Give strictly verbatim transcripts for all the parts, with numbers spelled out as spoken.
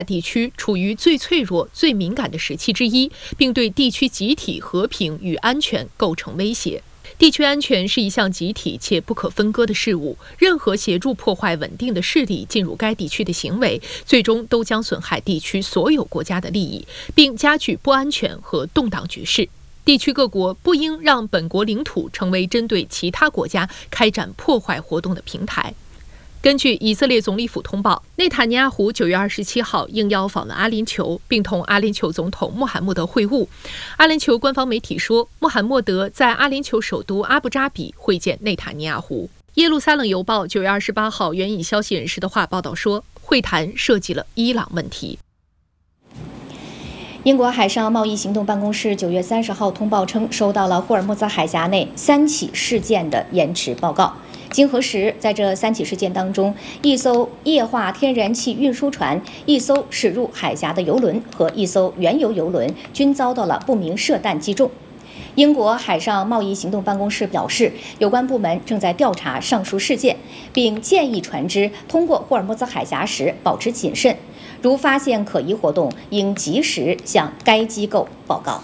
地区处于最脆弱、最敏感的时期之一，并对地区集体和平与安全构成威胁。地区安全是一项集体且不可分割的事务，任何协助破坏稳定的势力进入该地区的行为，最终都将损害地区所有国家的利益，并加剧不安全和动荡局势。地区各国不应让本国领土成为针对其他国家开展破坏活动的平台。根据以色列总理府通报，内塔尼亚胡九月二十七号应邀访问阿联酋，并同阿联酋总统穆罕默德会晤。阿联酋官方媒体说，穆罕默德在阿联酋首都阿布扎比会见内塔尼亚胡。耶路撒冷邮报九月二十八号援引消息人士的话报道说，会谈涉及了伊朗问题。 英国海上贸易行动办公室九月三十号通报称，收到了霍尔木兹海峡内三起事件的延迟报告。经核实，在这三起事件当中，一艘液化天然气运输船、一艘驶入海峡的油轮和一艘原油油轮均遭到了不明射弹击中。英国海上贸易行动办公室表示，有关部门正在调查上述事件，并建议船只通过霍尔木兹海峡时保持谨慎，如发现可疑活动，应及时向该机构报告。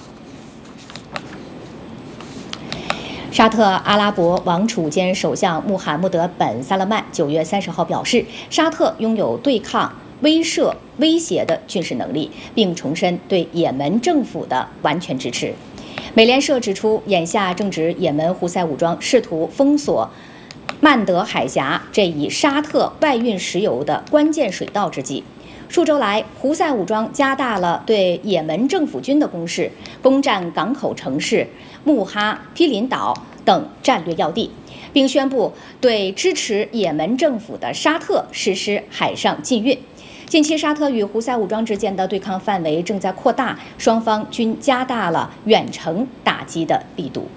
沙特阿拉伯王储兼首相穆罕默德本·萨勒曼九月三十号表示，沙特拥有对抗威慑威胁的军事能力，并重申对也门政府的完全支持。美联社指出，眼下正值也门胡塞武装试图封锁曼德海峡这一沙特外运石油的关键水道之际。数周来，胡塞武装加大了对也门政府军的攻势，攻占港口城市穆哈毗邻岛等战略要地，并宣布对支持也门政府的沙特实施海上禁运。近期，沙特与胡塞武装之间的对抗范围正在扩大，双方均加大了远程打击的力度。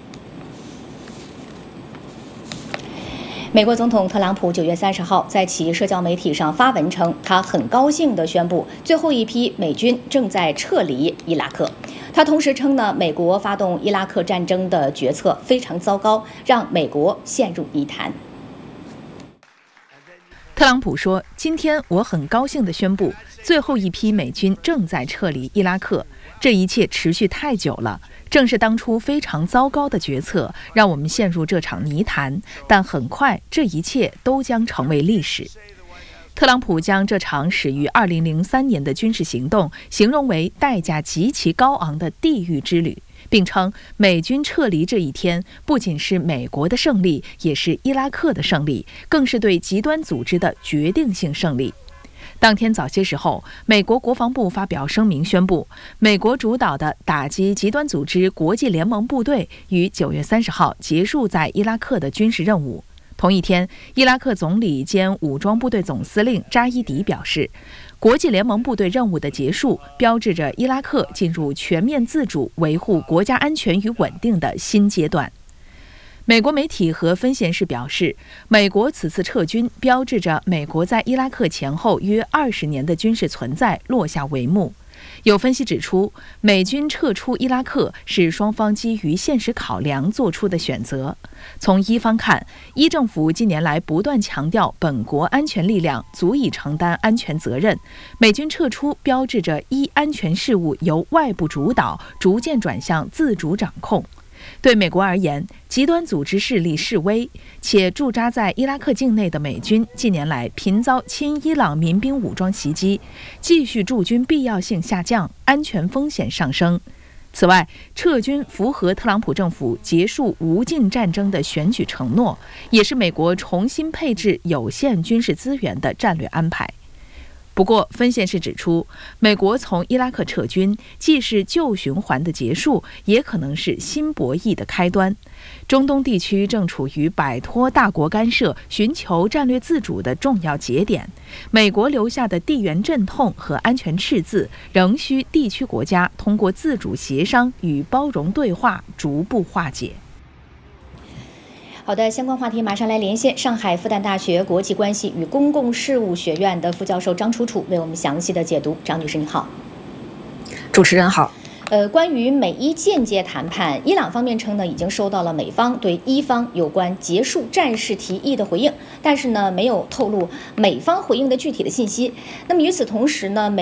美国总统特朗普九月三十号在其社交媒体上发文称，他很高兴地宣布最后一批美军正在撤离伊拉克。他同时称呢，美国发动伊拉克战争的决策非常糟糕，让美国陷入泥潭。 特朗普说：“今天我很高兴地宣布，最后一批美军正在撤离伊拉克。这一切持续太久了，正是当初非常糟糕的决策让我们陷入这场泥潭，但很快这一切都将成为历史。”特朗普将这场始于二零零三年的军事行动形容为代价极其高昂的地狱之旅，并称美军撤离这一天不仅是美国的胜利，也是伊拉克的胜利，更是对极端组织的决定性胜利。当天早些时候，美国国防部发表声明宣布，美国主导的打击极端组织国际联盟部队于九月三十号结束在伊拉克的军事任务。同一天，伊拉克总理兼武装部队总司令扎伊迪表示，国际联盟部队任务的结束标志着伊拉克进入全面自主、维护国家安全与稳定的新阶段。美国媒体和分析人士表示，美国此次撤军标志着美国在伊拉克前后约二十年的军事存在落下帷幕。有分析指出，美军撤出伊拉克是双方基于现实考量做出的选择。从一方看，伊政府近年来不断强调本国安全力量足以承担安全责任，美军撤出标志着伊安全事务由外部主导逐渐转向自主掌控。对美国而言，极端组织势力式微，且驻扎在伊拉克境内的美军近年来频遭亲伊朗民兵武装袭击，继续驻军必要性下降，安全风险上升。此外，撤军符合特朗普政府结束无尽战争的选举承诺，也是美国重新配置有限军事资源的战略安排。不过，分析师指出，美国从伊拉克撤军既是旧循环的结束，也可能是新博弈的开端。中东地区正处于摆脱大国干涉、寻求战略自主的重要节点，美国留下的地缘阵痛和安全赤字，仍需地区国家通过自主协商与包容对话逐步化解。 好的，相关话题马上来连线上海复旦大学国际关系与公共事务学院的副教授张楚楚，为我们详细的解读。张女士，你好。 主持人好。 呃，关于美伊间接谈判，伊朗方面称呢，已经收到了美方对伊方有关结束战事提议的回应，但是呢，没有透露美方回应的具体的信息。那么与此同时呢，美